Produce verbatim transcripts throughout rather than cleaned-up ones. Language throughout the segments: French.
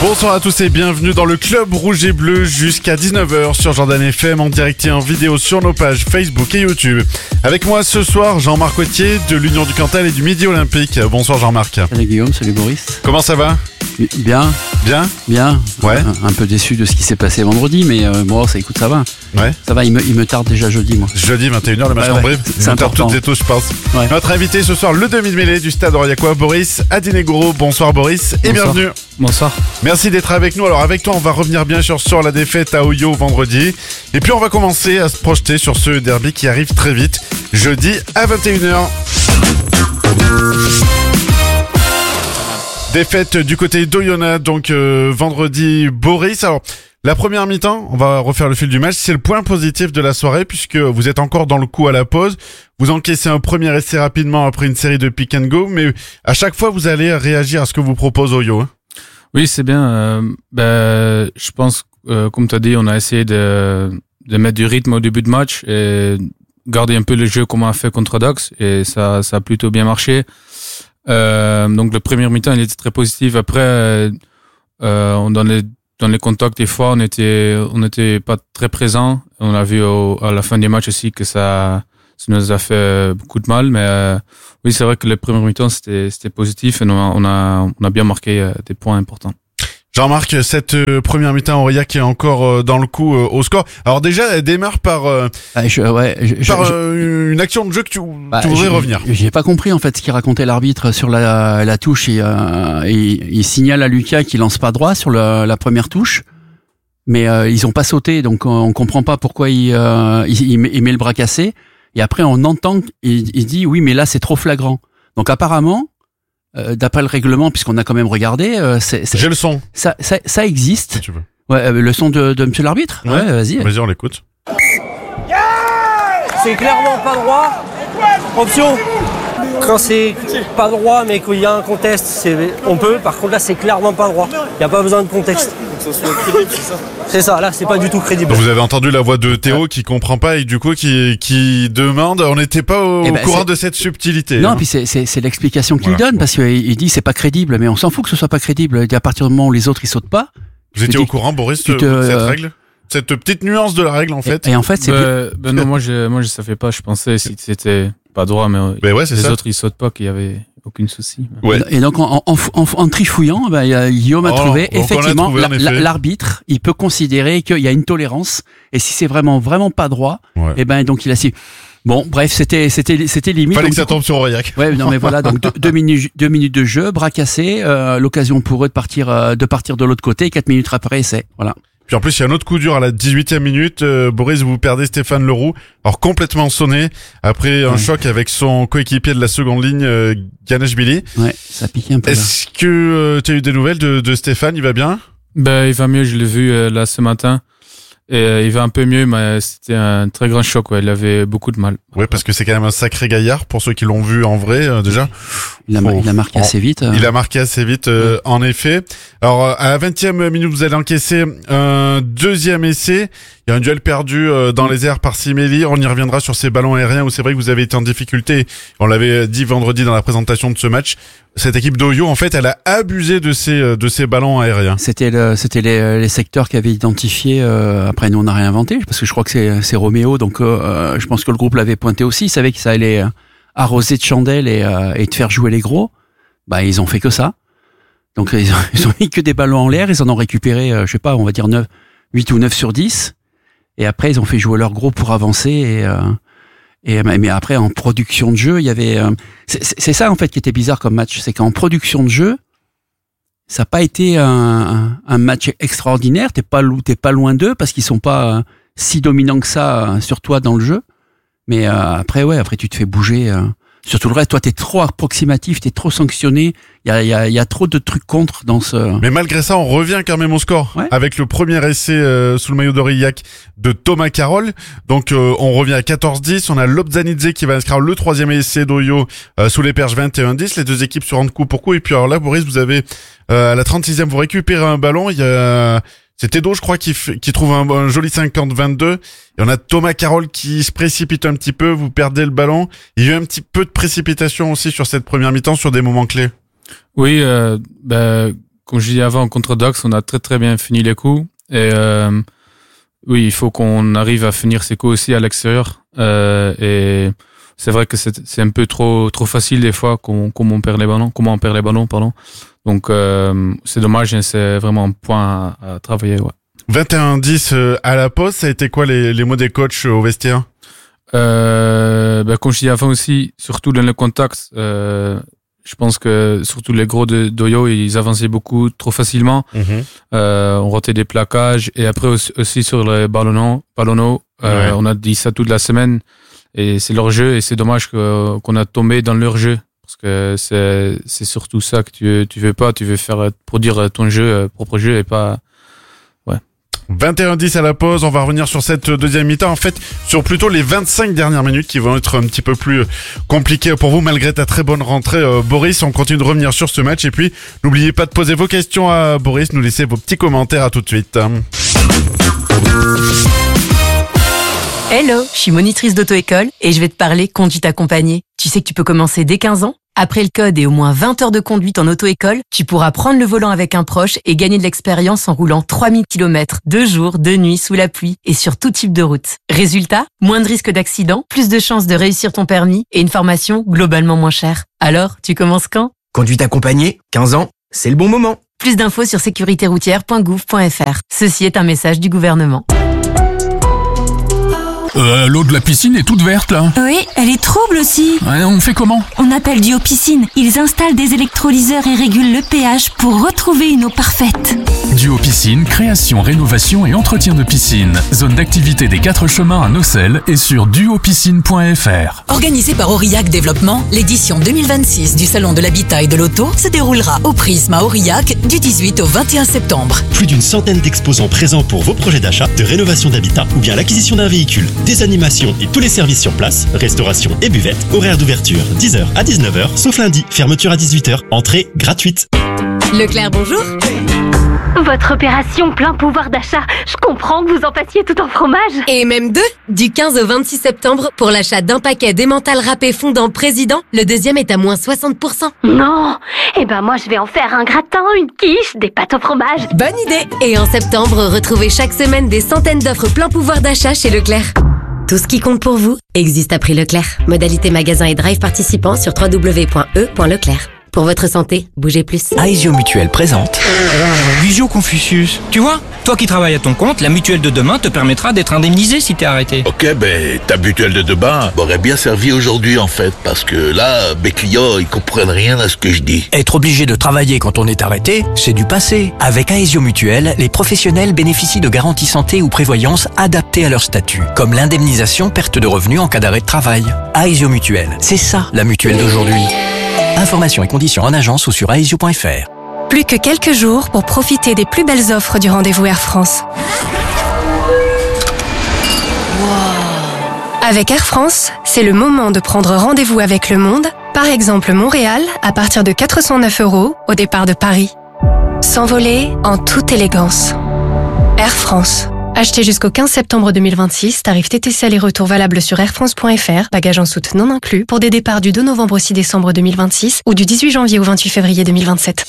Bonsoir à tous et bienvenue dans le Club Rouge et Bleu jusqu'à dix-neuf heures sur Jordan F M en direct et en vidéo sur nos pages Facebook et YouTube. Avec moi ce soir, Jean-Marc Wautier de l'Union du Cantal et du Midi Olympique. Bonsoir Jean-Marc. Salut Guillaume, salut Boris. Comment ça va ? Bien. Bien ? Bien. Ouais. Un, un peu déçu de ce qui s'est passé vendredi, mais euh, bon, ça écoute, ça va. Ouais. Ça va, il me, il me tarde déjà jeudi, moi. Jeudi vingt et une heures, le match Ouais, en ouais. bref. C'est important. Toutes et tous, je pense. Ouais. Notre invité ce soir, le demi-mêlée du stade Aurillacois, Boris Adinegoro. Bonsoir Boris et Bonsoir. bienvenue. Bonsoir. Merci d'être avec nous. Alors avec toi, on va revenir bien sûr sur la défaite à Oyo vendredi. Et puis on va commencer à se projeter sur ce derby qui arrive très vite, jeudi à vingt et une heures. Défaite du côté d'Oyonnax, donc euh, vendredi, Boris. Alors, la première mi-temps, on va refaire le fil du match, c'est le point positif de la soirée puisque vous êtes encore dans le coup à la pause. Vous encaissez un premier essai rapidement après une série de pick and go, mais à chaque fois, vous allez réagir à ce que vous propose Oyo. Hein. Oui, c'est bien. Euh, ben, je pense, euh, comme tu as dit, on a essayé de, de mettre du rythme au début de match et garder un peu le jeu comme on a fait contre Dax et ça, ça a plutôt bien marché. Euh, donc le premier mi-temps il était très positif. Après euh, on, dans les dans les contacts des fois on était on était pas très présent. On a vu au, à la fin des matchs aussi que ça ça nous a fait beaucoup de mal. Mais euh, oui c'est vrai que le premier mi-temps c'était c'était positif et on a on a, on a bien marqué euh, des points importants. Jean-Marc, cette euh, première mi-temps Aurillac qui est encore euh, dans le coup euh, au score. Alors déjà, elle démarre par, euh, Ah, je, ouais, je, par je, euh, une action de jeu que tu, bah, tu voudrais j'ai- revenir. J'ai pas compris en fait ce qu'il racontait l'arbitre sur la, la touche. Et, euh, et il signale à Lucas qu'il lance pas droit sur la, la première touche, mais euh, ils ont pas sauté, donc on, on comprend pas pourquoi il, euh, il, il met, il met le bras cassé. Et après on entend, il, il dit oui, mais là c'est trop flagrant. Donc apparemment, euh, d'après le règlement, puisqu'on a quand même regardé, euh, c'est, c'est- J'ai le son, ça, ça, ça si existe. tu veux. Ouais, euh, le son de, de Monsieur l'arbitre. Ouais. Ouais, vas-y. Vas-y, on l'écoute. C'est clairement pas droit. Option. Quand c'est pas droit mais qu'il y a un contexte, c'est, on peut. Par contre là c'est clairement pas droit. Il n'y a pas besoin de contexte. C'est ça, là c'est pas du tout crédible. Donc vous avez entendu la voix de Théo qui comprend pas et du coup qui, qui demande, on n'était pas au, Eh au ben, courant c'est- de cette subtilité. Non, hein. puis c'est, c'est, c'est l'explication qu'il Voilà. donne, parce qu'il il dit c'est pas crédible, mais on s'en fout que ce soit pas crédible. Et à partir du moment où les autres ils sautent pas. Vous étiez tu au dis- courant, Boris, tu de te- cette euh, règle? Cette petite nuance de la règle en fait. Et, et en fait, c'est Ben, ben non moi je moi je savais pas. Je pensais si c'était pas droit mais Ben ouais, c'est les ça. autres ils sautent pas qu'il y avait aucun souci. Ouais. Et donc en, en, en, en trifouillant, ben, il y a- Guillaume a Oh, trouvé donc on a effectivement trouvé, en la- effet. la- l'arbitre, il peut considérer qu'il y a une tolérance, et si c'est vraiment vraiment pas droit, Ouais. et ben donc il a si. Bon, bref, c'était c'était c'était limite. Fallait Donc, que ça du coup- tombe sur Aurillac. Ouais, non mais voilà, donc deux, deux minutes deux minutes de jeu, bras cassés, euh, l'occasion pour eux de partir euh, de partir de l'autre côté. Quatre minutes après, c'est voilà. Puis en plus, il y a un autre coup dur à la dix-huitième minute. Euh, Boris, vous perdez Stéphane Leroux. Alors complètement sonné après un Ouais. choc avec son coéquipier de la seconde ligne, euh, Ganeshvili. Ouais, ça piquait un peu. Là. Est-ce que euh, tu as eu des nouvelles de, de Stéphane? Il va bien? Ben il va mieux. Je l'ai vu euh, là ce matin. Et euh, il va un peu mieux, mais c'était un très grand choc. Ouais, il avait beaucoup de mal. Ouais, parce que c'est quand même un sacré gaillard pour ceux qui l'ont vu en vrai euh, déjà. Il a, Bon, il a marqué en- assez vite. euh. Il a marqué assez vite, euh, en effet. Alors, euh, à la vingtième minute, vous allez encaisser un deuxième essai. Il y a un duel perdu euh, dans les airs par Siméli. On y reviendra sur ces ballons aériens où c'est vrai que vous avez été en difficulté. On l'avait dit vendredi dans la présentation de ce match. Cette équipe d'Oyo, en fait, elle a abusé de ces, euh, de ces ballons aériens. C'était le, c'était les, les secteurs qui avaient identifié. Euh, après, nous on n'a rien inventé parce que je crois que c'est, c'est Roméo. Donc, euh, je pense que le groupe l'avait pointé aussi. Il savait que ça allait euh, arroser de chandelles et, euh, et de faire jouer les gros. Bah, ils ont fait que ça. Donc, ils ont, ils ont mis que des ballons en l'air. Ils en ont récupéré, euh, je sais pas, on va dire neuf, huit ou neuf sur dix. Et après, ils ont fait jouer leurs gros pour avancer. Et, euh, et mais après, en production de jeu, il y avait. Euh, c'est, c'est c'est ça en fait qui était bizarre comme match, c'est qu'en production de jeu, ça n'a pas été un, un, un match extraordinaire. T'es pas lo- t'es pas loin d'eux parce qu'ils sont pas euh, si dominants que ça euh, sur toi dans le jeu. Mais euh, après, ouais, après tu te fais bouger. Euh, sur tout le reste, toi, t'es trop approximatif, t'es trop sanctionné. Il y a, il y a, il y a trop de trucs contre dans ce. Mais malgré ça, on revient quand même au score. Ouais. Avec le premier essai euh, sous le maillot d'Aurillac de Thomas Carroll. Donc euh, on revient à quatorze dix. On a Lobzanidze qui va inscrire le troisième essai d'Oyo euh, sous les perches vingt et un dix. Les deux équipes se rendent coup pour coup. Et puis alors là, Boris, vous avez euh, à la trente-sixième, vous récupérez un ballon. Il y a... C'est Edo, je crois, qui, f... qui trouve un, un joli cinquante vingt-deux. Et on a Thomas Carroll qui se précipite un petit peu. Vous perdez le ballon. Il y a eu un petit peu de précipitation aussi sur cette première mi-temps sur des moments clés. Oui, euh, ben, comme je disais avant, contre Dax, on a très très bien fini les coups. Et euh, oui, il faut qu'on arrive à finir ces coups aussi à l'extérieur. Euh, et c'est vrai que c'est, c'est un peu trop trop facile des fois, comment on perd les ballons, comment on perd les ballons, pardon. Donc euh, c'est dommage, et c'est vraiment un point à, à travailler. Ouais. vingt et un dix à la pause, ça a été quoi les, les mots des coachs au vestiaire? Euh, ben, comme je disais avant aussi, surtout dans le contact, euh, je pense que surtout les gros de d'Oyo, ils avançaient beaucoup trop facilement. Mm-hmm. Euh, on ratait des plaquages, et après aussi, aussi sur les ballons, ballons, euh, ouais. On a dit ça toute la semaine, et c'est leur jeu, et c'est dommage que, qu'on a tombé dans leur jeu, parce que c'est c'est surtout ça que tu tu veux pas, tu veux faire produire ton jeu, propre jeu, et pas. vingt et un dix à la pause, on va revenir sur cette deuxième mi-temps, en fait sur plutôt les vingt-cinq dernières minutes qui vont être un petit peu plus compliquées pour vous malgré ta très bonne rentrée euh, Boris. On continue de revenir sur ce match, et puis n'oubliez pas de poser vos questions à Boris, nous laisser vos petits commentaires. À tout de suite. Hello, je suis monitrice d'auto-école et je vais te parler conduite accompagnée. Tu sais que tu peux commencer dès quinze ans? Après le code et au moins vingt heures de conduite en auto-école, tu pourras prendre le volant avec un proche et gagner de l'expérience en roulant trois mille kilomètres, de jour, de nuit, sous la pluie et sur tout type de route. Résultat, moins de risques d'accident, plus de chances de réussir ton permis et une formation globalement moins chère. Alors, tu commences quand? Conduite accompagnée, quinze ans, c'est le bon moment. Plus d'infos sur sécurité routière point gouv point f r. Ceci est un message du gouvernement. Euh, l'eau de la piscine est toute verte, là. Oui, elle est trouble aussi. Ouais, on fait comment? On appelle Duo Piscine. Ils installent des électrolyseurs et régulent le pH pour retrouver une eau parfaite. Duo Piscine, création, rénovation et entretien de piscine. Zone d'activité des quatre chemins à Nocelles et sur duo piscine point f r. Organisé par Aurillac Développement, l'édition deux mille vingt-six du Salon de l'Habitat et de l'Auto se déroulera au Prisme à Aurillac du dix-huit au vingt et un septembre. Plus d'une centaine d'exposants présents pour vos projets d'achat, de rénovation d'habitat ou bien l'acquisition d'un véhicule. Des animations et tous les services sur place, restauration et buvette, horaire d'ouverture dix heures à dix-neuf heures, sauf lundi, fermeture à dix-huit heures, entrée gratuite. Leclerc, bonjour. Votre opération plein pouvoir d'achat, je comprends que vous en fassiez tout en fromage. Et même deux, du quinze au vingt-six septembre, pour l'achat d'un paquet d'emmental râpé fondant Président, le deuxième est à moins soixante pour cent. Non, eh ben moi je vais en faire un gratin, une quiche, des pâtes au fromage. Bonne idée. Et en septembre, retrouvez chaque semaine des centaines d'offres plein pouvoir d'achat chez Leclerc. Tout ce qui compte pour vous existe à prix Leclerc. Modalité magasin et drive participants sur w w w point e point leclerc. Pour votre santé, bougez plus. Aesio Mutuelle présente Visio Confucius. Tu vois, toi qui travailles à ton compte, la mutuelle de demain te permettra d'être indemnisé si t'es arrêté. Ok, ben ta mutuelle de demain m'aurait bien servi aujourd'hui en fait, parce que là, mes clients, ils comprennent rien à ce que je dis. Être obligé de travailler quand on est arrêté, c'est du passé. Avec Aesio Mutuelle, les professionnels bénéficient de garanties santé ou prévoyance adaptées à leur statut, comme l'indemnisation perte de revenus en cas d'arrêt de travail. Aesio Mutuelle, c'est ça la mutuelle d'aujourd'hui. Informations et conditions en agence ou sur aesio point f r. Plus que quelques jours pour profiter des plus belles offres du rendez-vous Air France. Wow. Avec Air France, c'est le moment de prendre rendez-vous avec le monde, par exemple Montréal, à partir de quatre cent neuf euros au départ de Paris. S'envoler en toute élégance. Air France. Acheté jusqu'au quinze septembre deux mille vingt-six, tarif T T C aller-retour valable sur air france point f r, bagages en soute non inclus, pour des départs du deux novembre au six décembre deux mille vingt-six ou du dix-huit janvier au vingt-huit février deux mille vingt-sept.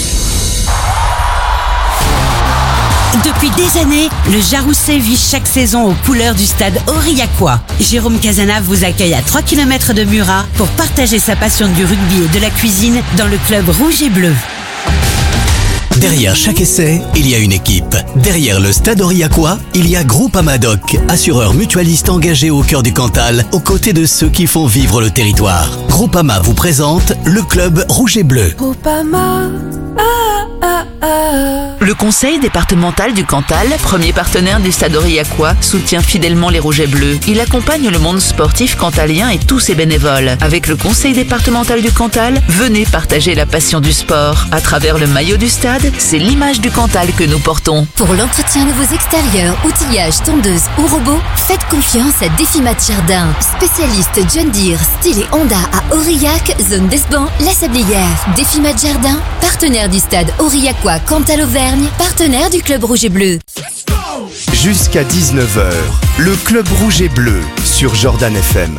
Depuis des années, le Jarousset vit chaque saison aux couleurs du stade aurillacois. Jérôme Cazenave vous accueille à trois kilomètres de Murat pour partager sa passion du rugby et de la cuisine dans le club rouge et bleu. Derrière chaque essai, il y a une équipe. Derrière le stade aurillacois, il y a Groupama Doc, assureur mutualiste engagé au cœur du Cantal, aux côtés de ceux qui font vivre le territoire. Groupama vous présente le club rouge et bleu. Groupama, ah, ah, ah. Le conseil départemental du Cantal, premier partenaire du stade aurillacois, soutient fidèlement les rouges et bleus. Il accompagne le monde sportif cantalien et tous ses bénévoles. Avec le conseil départemental du Cantal, venez partager la passion du sport. À travers le maillot du stade, c'est l'image du Cantal que nous portons. Pour l'entretien de vos extérieurs, outillage, tondeuse ou robot, faites confiance à Défimat Jardin. Spécialiste John Deere, style et Honda à Aurillac, zone d'Esban, La Sablière. Défimat Jardin, partenaire du stade aurillacois Cantal-Auvergne, partenaire du club rouge et bleu. Jusqu'à dix-neuf heures, le club rouge et bleu sur Jordan F M.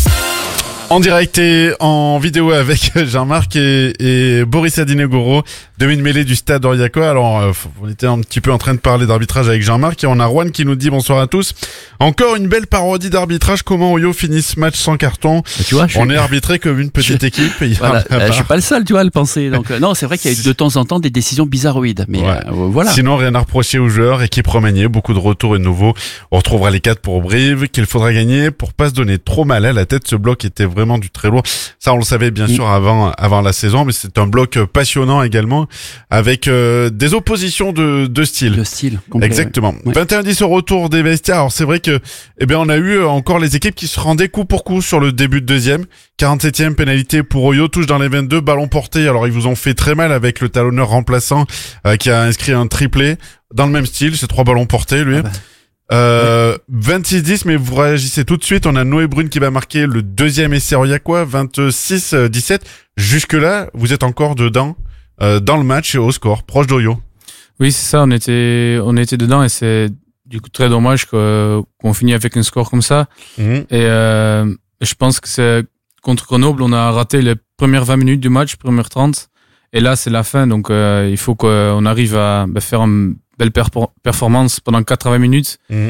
En direct et en vidéo avec Jean-Marc et, et Boris Adinegoro demi-mêlée du stade Aurillacois. Alors, euh, on était un petit peu en train de parler d'arbitrage avec Jean-Marc et on a Juan qui nous dit bonsoir à tous. Encore une belle parodie d'arbitrage. Comment Oyo finit ce match sans carton? Tu vois, je on suis... est arbitré comme une petite je... équipe. Et voilà, euh, je suis pas le seul, tu vois, à le penser. Donc, euh, non, c'est vrai qu'il y a eu de temps en temps des décisions bizarroïdes. Mais ouais. euh, voilà. Sinon, rien à reprocher aux joueurs. Équipe remaniée, beaucoup de retours et de nouveaux. On retrouvera les quatre pour Brive qu'il faudra gagner pour pas se donner trop mal à la tête. Ce bloc était vraiment du très lourd. Ça, on le savait bien mmh. sûr avant avant la saison, mais c'est un bloc passionnant également avec euh, des oppositions de de style. De style. Complet, exactement. Ouais. vingt et un dix au retour des vestiaires. Alors c'est vrai que eh bien on a eu encore les équipes qui se rendaient coup pour coup sur le début de deuxième. quarante-septième pénalité pour Oyo, touche dans les vingt-deux, ballon porté. Alors ils vous ont fait très mal avec le talonneur remplaçant euh, qui a inscrit un triplé dans le même style, c'est trois ballons portés lui. Ah bah. Euh, oui. vingt-six dix, mais vous réagissez tout de suite. On a Noé Brune qui va marquer le deuxième essai Aurillacois, vingt-six dix-sept. Jusque là, vous êtes encore dedans, euh, dans le match et au score, proche d'Oyo. Oui, c'est ça. On était, on était dedans et c'est du coup très dommage que, qu'on finit avec un score comme ça. Mmh. Et euh, je pense que c'est contre Grenoble, on a raté les premières vingt minutes du match, première trente. Et là, c'est la fin, donc euh, il faut qu'on arrive à bah, faire un belle performance pendant quatre-vingts minutes mmh.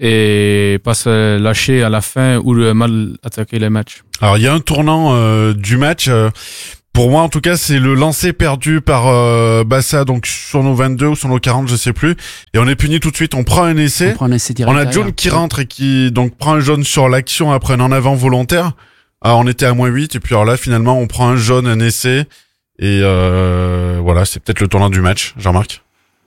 et pas se lâcher à la fin ou le mal attaquer les matchs. Alors il y a un tournant euh, du match. Euh, pour moi en tout cas, c'est le lancer perdu par euh, Bassa, donc sur nos vingt-deux ou sur nos quarante, je sais plus. Et on est puni tout de suite. On prend un essai. On prend un essai direct. On a John qui rentre et qui donc prend un jaune sur l'action après un en avant volontaire. Alors on était à moins huit et puis alors là finalement on prend un jaune, un essai et euh, voilà, c'est peut-être le tournant du match, Jean-Marc.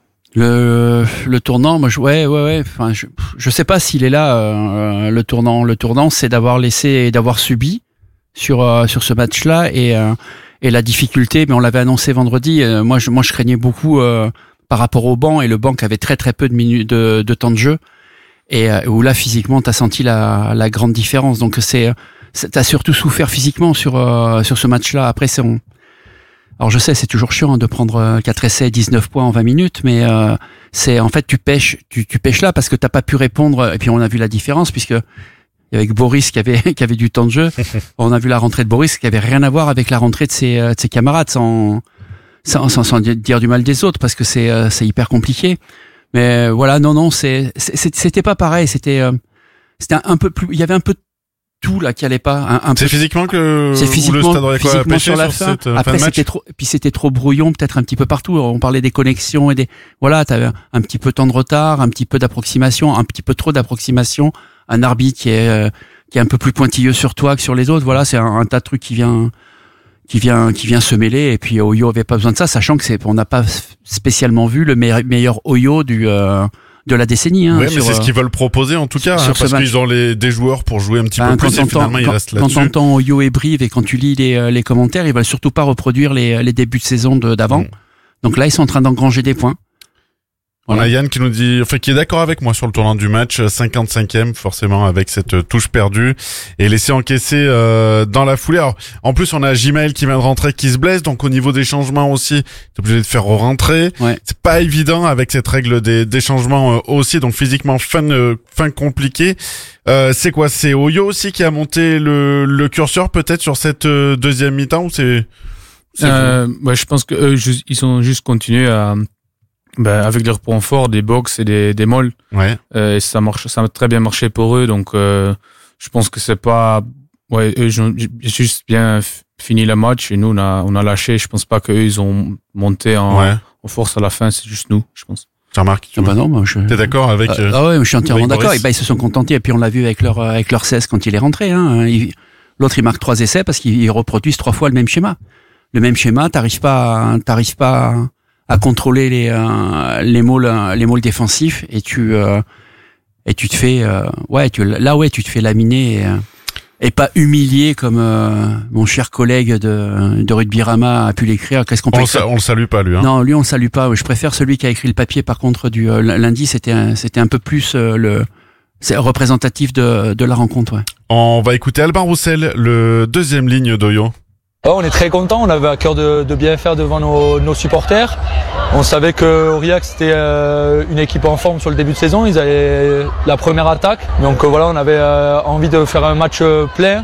Le, le tournant, moi, je, ouais, ouais, ouais. Enfin, je, je sais pas s'il est là. Euh, le tournant, le tournant, c'est d'avoir laissé et d'avoir subi sur euh, sur ce match-là et euh, et la difficulté. Mais on l'avait annoncé vendredi. Euh, moi, je moi, je craignais beaucoup euh, par rapport au banc et le banc qui avait très très peu de minutes de, de temps de jeu et euh, où là physiquement, t'as senti la la grande différence. Donc c'est, c'est t'as surtout souffert physiquement sur euh, sur ce match-là. Après, c'est on. Alors je sais, c'est toujours chiant de prendre quatre essais, dix-neuf points en vingt minutes, mais euh, c'est en fait tu pêches, tu, tu pêches là parce que t'as pas pu répondre. Et puis on a vu la différence puisque avec Boris qui avait qui avait du temps de jeu, on a vu la rentrée de Boris qui avait rien à voir avec la rentrée de ses de ses camarades, sans sans sans, sans dire du mal des autres parce que c'est c'est hyper compliqué. Mais voilà, non non, c'est, c'est c'était pas pareil, c'était c'était un peu plus, il y avait un peu de tout là qui allait pas un, un c'est peu... physiquement que c'est physiquement, le Stade physiquement sur la sur fin. Cette, après fin c'était trop, puis c'était trop brouillon peut-être un petit peu partout. On parlait des connexions et des voilà, t'avais un, un petit peu de temps de retard, un petit peu d'approximation, un petit peu trop d'approximation, un arbitre qui est euh, qui est un peu plus pointilleux sur toi que sur les autres. Voilà, c'est un, un tas de trucs qui vient qui vient qui vient se mêler et puis Oyo avait pas besoin de ça, sachant que c'est on n'a pas spécialement vu le meilleur, meilleur Oyo du euh, de la décennie. Hein, oui, mais sur, c'est ce qu'ils veulent proposer en tout cas, hein, parce qu'ils ont les, des joueurs pour jouer un petit ben, peu plus et finalement ils restent là-dessus. Quand t'entends Oyo et Brive et quand tu lis les, les commentaires, ils veulent surtout pas reproduire les, les débuts de saison de, d'avant. Mmh. Donc là, ils sont en train d'engranger des points. Voilà. On a Yann qui nous dit, enfin, qui est d'accord avec moi sur le tournant du match, cinquante-cinquième, forcément, avec cette touche perdue et laissé encaisser, euh, dans la foulée. Alors, en plus, on a Jimaël qui vient de rentrer, qui se blesse, donc au niveau des changements aussi, t'es obligé de faire rentrer. Ouais. C'est pas évident avec cette règle des, des changements euh, aussi, donc physiquement, fin, euh, fin compliqué. Euh, c'est quoi? C'est Oyo aussi qui a monté le, le curseur peut-être sur cette euh, deuxième mi-temps ou c'est, c'est euh, ouais, je pense que eux, ils ont juste continué à, ben, avec leurs points forts, des box et des, des molles. Ouais. Euh, et ça marche, ça a très bien marché pour eux. Donc, euh, je pense que c'est pas, ouais, eux, ils ont juste bien fini le match et nous, on a, on a lâché. Je pense pas qu'eux, ils ont monté en, ouais. en force à la fin. C'est juste nous, je pense. Jean-Marc, tu ah bah non, moi je... T'es d'accord avec, euh, ah ouais, je suis entièrement d'accord. Et bah, ils se sont contentés. Et puis, on l'a vu avec leur, avec leur seize quand il est rentré, hein. Il, l'autre, il marque trois essais parce qu'ils reproduisent trois fois le même schéma. Le même schéma, t'arrives pas, t'arrives pas à, à contrôler les euh, les môles les môles défensifs et tu euh, et tu te fais euh, ouais tu là ouais tu te fais laminer et, euh, et pas humilier comme euh, mon cher collègue de de Rugby-Rama a pu l'écrire. Qu'est-ce qu'on peut on, écrire? on le salue pas lui hein. Non, lui on le salue pas. Je préfère celui qui a écrit le papier par contre du euh, lundi, c'était un, c'était un peu plus euh, le c'est représentatif de de la rencontre, ouais. On va écouter Albin Roussel, le deuxième ligne d'Oyo. Oh, on est très content, on avait à cœur de, de bien faire devant nos, nos supporters. On savait que Aurillac c'était euh, une équipe en forme sur le début de saison, ils avaient la première attaque. Donc euh, voilà, on avait euh, envie de faire un match plein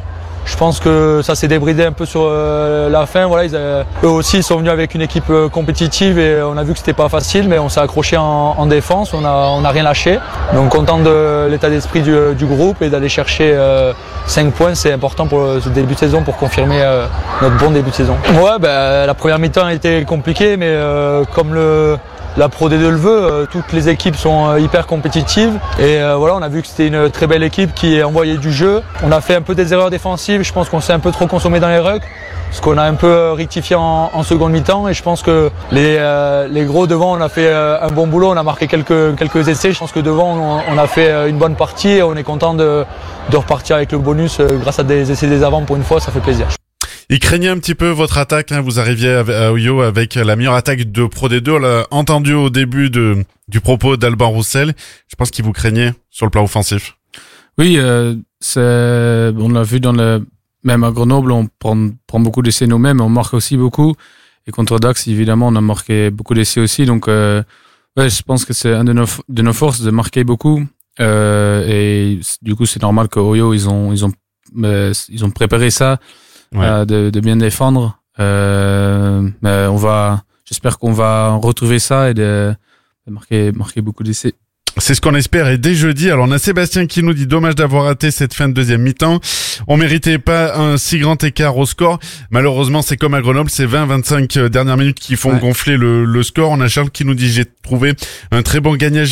Je pense que ça s'est débridé un peu sur euh, la fin. Voilà, ils, euh, eux aussi ils sont venus avec une équipe euh, compétitive et on a vu que c'était pas facile, mais on s'est accroché en, en défense, on a, on a rien lâché. Donc content de l'état d'esprit du, du groupe et d'aller chercher euh, cinq points, c'est important pour ce début de saison pour confirmer euh, notre bon début de saison. Ouais, ben, la première mi-temps a été compliquée, mais euh, comme le La Pro D deux le veut, euh, toutes les équipes sont euh, hyper compétitives et euh, voilà, on a vu que c'était une très belle équipe qui envoyait du jeu. On a fait un peu des erreurs défensives, je pense qu'on s'est un peu trop consommé dans les rucks, ce qu'on a un peu euh, rectifié en, en seconde mi-temps et je pense que les, euh, les gros devant on a fait euh, un bon boulot, on a marqué quelques, quelques essais. Je pense que devant on, on a fait euh, une bonne partie et on est content de, de repartir avec le bonus euh, grâce à des essais des avants pour une fois, ça fait plaisir. Il craignait un petit peu votre attaque, hein. Vous arriviez à Oyo avec la meilleure attaque de Pro D deux. On l'a entendu au début de, du propos d'Alban Roussel. Je pense qu'il vous craignait sur le plan offensif. Oui, euh, c'est, on l'a vu dans le, même à Grenoble, on prend, prend beaucoup d'essais nous-mêmes, on marque aussi beaucoup. Et contre Dax, évidemment, on a marqué beaucoup d'essais aussi. Donc, euh, ouais, je pense que c'est un de nos, de nos forces de marquer beaucoup. Euh, et du coup, c'est normal que Oyo, ils ont, ils ont, euh, ils ont préparé ça. Ouais. Euh, de, de bien défendre. Euh, mais on va, j'espère qu'on va retrouver ça et de, de marquer, marquer beaucoup d'essais. C'est ce qu'on espère. Et dès jeudi, alors on a Sébastien qui nous dit dommage d'avoir raté cette fin de deuxième mi-temps. On méritait pas un si grand écart au score. Malheureusement, c'est comme à Grenoble, c'est vingt vingt-cinq dernières minutes qui font ouais. gonfler le, le score. On a Charles qui nous dit j'ai trouvé un très bon gagnage